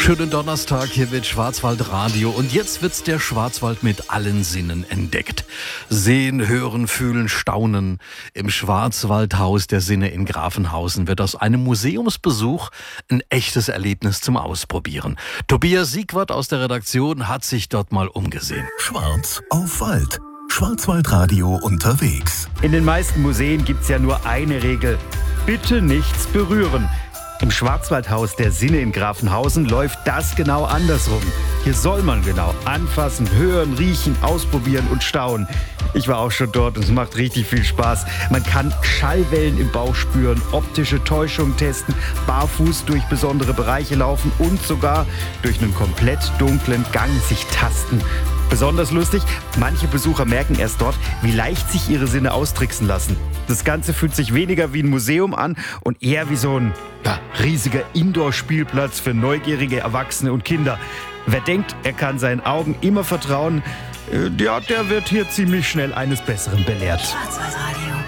Schönen Donnerstag, hier wird Schwarzwaldradio und jetzt wird der Schwarzwald mit allen Sinnen entdeckt. Sehen, hören, fühlen, staunen. Im Schwarzwaldhaus der Sinne in Grafenhausen wird aus einem Museumsbesuch ein echtes Erlebnis zum Ausprobieren. Tobias Siegwart aus der Redaktion hat sich dort mal umgesehen. Schwarz auf Wald. Schwarzwaldradio unterwegs. In den meisten Museen gibt's ja nur eine Regel: bitte nichts berühren. Im Schwarzwaldhaus der Sinne in Grafenhausen läuft das genau andersrum. Hier soll man genau anfassen, hören, riechen, ausprobieren und staunen. Ich war auch schon dort und es macht richtig viel Spaß. Man kann Schallwellen im Bauch spüren, optische Täuschungen testen, barfuß durch besondere Bereiche laufen und sogar durch einen komplett dunklen Gang sich tasten. Besonders lustig, manche Besucher merken erst dort, wie leicht sich ihre Sinne austricksen lassen. Das Ganze fühlt sich weniger wie ein Museum an und eher wie so ein riesiger Indoor-Spielplatz für neugierige Erwachsene und Kinder. Wer denkt, er kann seinen Augen immer vertrauen, der wird hier ziemlich schnell eines Besseren belehrt. Schwarzwaldradio.